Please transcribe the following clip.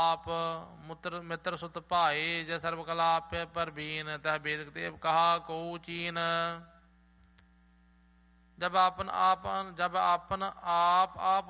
आप मित्र सुत भाए जय सर्व कला परबीन तह वेद तेव कहा को चीन। जब आपन आप